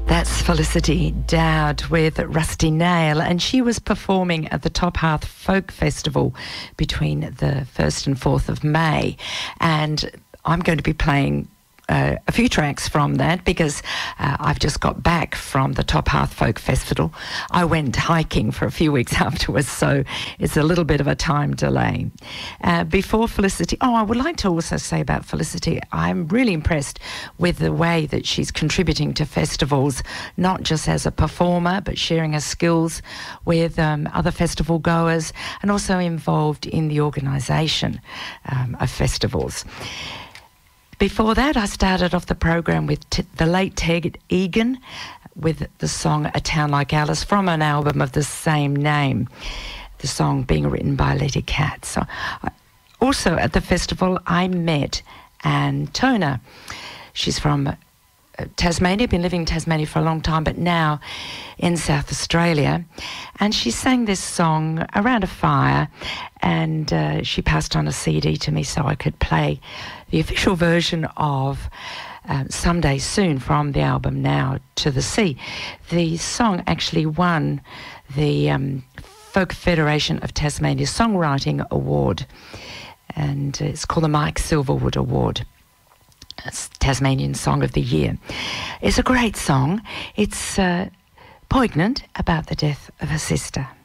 That's Felicity Dowd with Rusty Nail, and she was performing at the Top Hearth Folk Festival between the 1st and 4th of May. And I'm going to be playing a few tracks from that because I've just got back from the Top Hearth Folk Festival. I went hiking for a few weeks afterwards, so it's a little bit of a time delay. Before Felicity, I would like to also say about Felicity, I'm really impressed with the way that she's contributing to festivals, not just as a performer, but sharing her skills with other festival goers and also involved in the organisation of festivals. Before that, I started off the program with the late Ted Egan with the song A Town Like Alice from an album of the same name, the song being written by Letty Katz. So, also at the festival, I met Anne Toner. She's from Tasmania, been living in Tasmania for a long time, but now in South Australia. And she sang this song around a fire, and she passed on a CD to me so I could play the official version of Someday Soon from the album Now to the Sea. The song actually won the Folk Federation of Tasmania Songwriting Award, and it's called the Mike Silverwood Award. It's Tasmanian Song of the Year. It's a great song. It's poignant about the death of her sister.